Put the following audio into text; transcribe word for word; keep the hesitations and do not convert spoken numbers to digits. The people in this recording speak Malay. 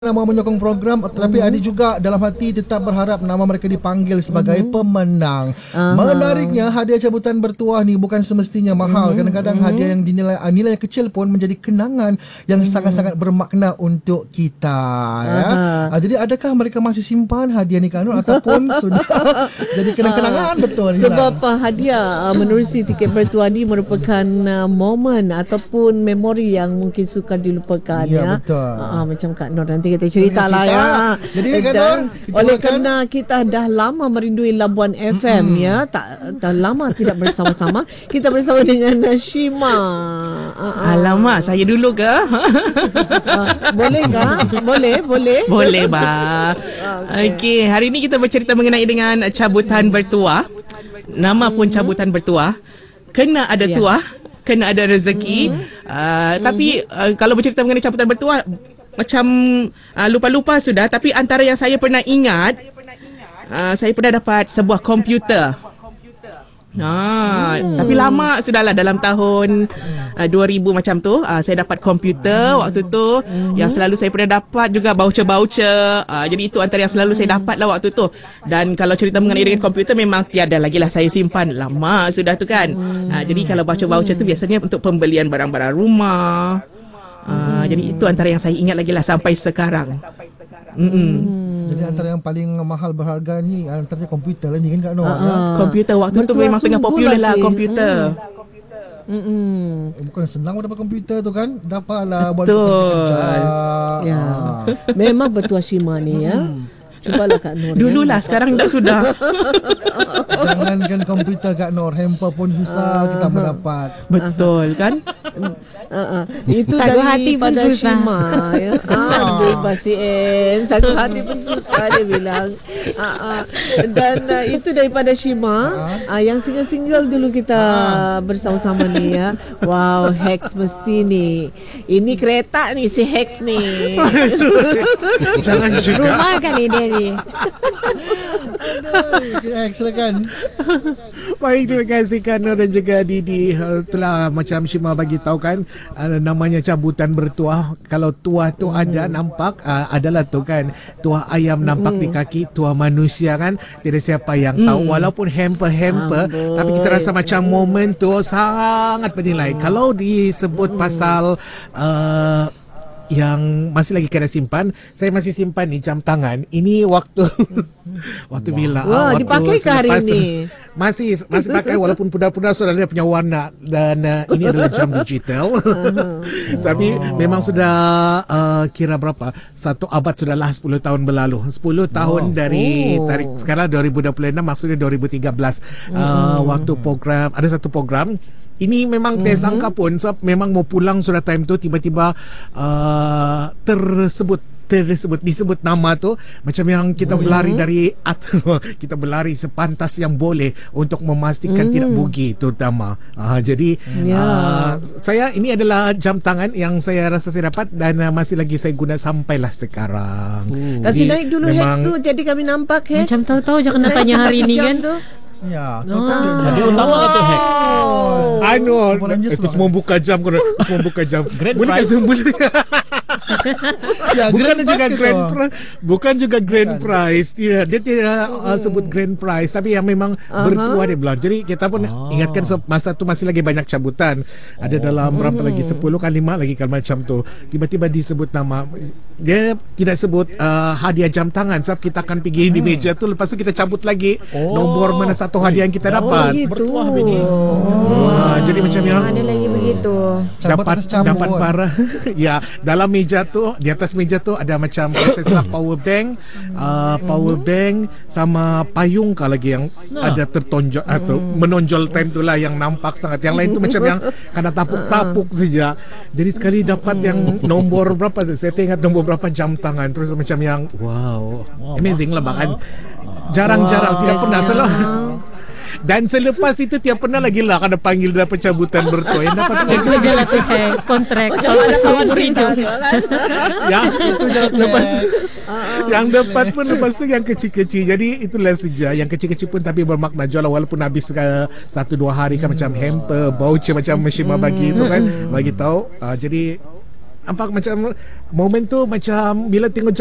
Nama menyokong program, tetapi mm-hmm. ada juga dalam hati tetap berharap nama mereka dipanggil sebagai mm-hmm. pemenang. Uh-huh. Menariknya, hadiah cabutan bertuah ni bukan semestinya mahal. Mm-hmm. Kadang-kadang mm-hmm. hadiah yang dinilai nilai kecil pun menjadi kenangan yang mm-hmm. sangat-sangat bermakna untuk kita. Ya. Uh-huh. Jadi adakah mereka masih simpan hadiah ni Kak Nur ataupun sudah jadi kenang-kenangan uh, betul? Sebab uh, hadiah uh, menerusi tiket bertuah ni merupakan uh, momen ataupun memori yang mungkin sukar dilupakan. Ya, ya. Betul. Uh, macam Kak Nur nanti kita cerita lah ya. Jadi dan oleh kerana kita dah lama merindui Labuan F M mm-hmm. ya, tak dah lama tidak bersama-sama, kita bersama dengan Shima. Uh, Alamak, saya dulu ke? uh, boleh ke? Boleh, boleh. Boleh, bah. Okey, okay, hari ini kita bercerita mengenai dengan cabutan bertuah. Nama pun cabutan bertuah. Kena ada yeah. tuah, kena ada rezeki. Mm-hmm. Uh, mm-hmm. Tapi uh, kalau bercerita mengenai cabutan bertuah, macam uh, lupa-lupa sudah, tapi antara yang saya pernah ingat, uh, saya pernah dapat sebuah komputer. Ah, hmm. Tapi lama sudahlah, dalam tahun uh, dua ribu macam tu uh, saya dapat komputer hmm. waktu tu. Hmm. Yang selalu saya pernah dapat juga voucher-voucher. Uh, jadi itu antara yang selalu hmm. saya dapat lah waktu tu. Dan kalau cerita mengenai dengan komputer, memang tiada lagi lah saya simpan. Lama sudah tu kan. Hmm. Uh, jadi kalau voucher-voucher tu biasanya untuk pembelian barang-barang rumah. Uh, hmm. Jadi itu antara yang saya ingat lagi lah sampai sekarang. Hmm. Jadi antara yang paling mahal berharga ni antara komputer lah ni kan Kak Nur. Uh, uh, komputer waktu tu memang tengah popular lah komputer. Hmm. Hmm. Bukan senang dapat komputer tu kan. Dapatlah buat kerja-kerja. Ya. Ah. Memang betul Shima ni ya. Cubalah Kak Nur. Dululah, ya. Sekarang dah sudah. Jangankan komputer Kak Nur, handphone pun susah uh, kita mendapat. Betul kan? Uh, uh. Itu daripada Shima ya. Aduh pasien, satu hati pun susah dia bilang. Uh, uh. Dan uh, itu daripada Shima uh, yang single-single dulu kita uh. bersama-sama ni ya. Wow, Hex mesti ni. Ini kereta ni si Hex ni. Jangan juga. Rumah kali dia ni. Aduh, Hex silakan. Baik, terima kasih Kak Nur dan juga Didi. Telah macam Shima bagi tahu kan, uh, namanya cabutan bertuah. Kalau tuah tu mm. ada nampak, uh, adalah tu kan, tuah ayam nampak mm. di kaki, tuah manusia kan. Tidak siapa yang mm. tahu, walaupun hamper-hamper, Amboi. Tapi kita rasa macam momen tu sangat bernilai. Mm. Kalau disebut mm. pasal uh, yang masih lagi kena simpan, saya masih simpan ni jam tangan. Ini waktu waktu wow. bila Wah, waktu dipakai ke hari ini? Masih masih pakai walaupun pudar-pudar sudah dia punya warna, dan uh, ini adalah jam digital. Uh-huh. Tapi wow. memang sudah uh, kira berapa? Satu abad sudahlah, sepuluh tahun berlalu. sepuluh tahun wow. dari oh. tarik sekarang dua ribu dua puluh enam, maksudnya dua ribu tiga belas. Uh, uh-huh. Waktu program, ada satu program. Ini memang mm-hmm. tes angka pun sebab memang mau pulang sudah time tu, tiba-tiba uh, tersebut tersebut disebut nama tu, macam yang kita mm-hmm. berlari dari atau kita berlari sepantas yang boleh untuk memastikan mm. tidak bugi terutama. Uh, jadi yeah. uh, saya ini adalah jam tangan yang saya rasa saya dapat dan uh, masih lagi saya guna sampailah sekarang. Uh. Kasih naik dulu Hex tu, jadi kami nampak Hex. Macam tahu-tahu jangan nak tanya hari ni kan tu. Ya, oh. Jadi utama itu Hex. Anu, itu semua buka jam kan, semua buka jam. Grand boleh prize. Boleh. Ya, bukan juga grand prize, bukan juga grand bukan. prize. Tidak, dia tidak uh, sebut grand prize, tapi yang memang uh-huh. bertuah dia bilang. Jadi kita pun oh. ingatkan masa tu masih lagi banyak cabutan. Ada oh. dalam berapa lagi sepuluh kan lima lagi kan macam tu. Tiba-tiba disebut nama. Dia tidak sebut uh, hadiah jam tangan sebab kita akan pergi hmm. di meja tu, lepas tu kita cabut lagi oh. nombor mana satu hadiah yang kita dapat. Oh, bertuah bini. Oh. Wah, jadi macam yang ada lagi begitu. Dapat dapat barang. Ya, dalam meja tu, di atas meja tu ada macam saya power bank, uh, power bank sama payung kah lagi yang nah. ada tertonjol atau menonjol time tu lah yang nampak sangat. Yang lain tu macam yang kena tapuk-tapuk saja. Jadi sekali dapat yang nombor berapa, saya ingat nombor berapa jam tangan, terus macam yang wow, amazing lah bahkan. Jarang-jarang wow. tidak pernah selalu. Dan selepas itu tiap pernah lagi lah kena panggil dapat cabutan bertuah. Yang dapat itu je lah tu Hex, kontrak soal seumur hidup. Yang itu je lepas yang dapat pun lepas tu yang kecil-kecil. Jadi itulah saja. Yang kecil-kecil pun tapi bermakna jual walaupun habis satu dua hari kan, macam hamper, voucher macam Shima bagi itu kan, bagi tahu. Uh, jadi nampak macam momen tu macam bila tengok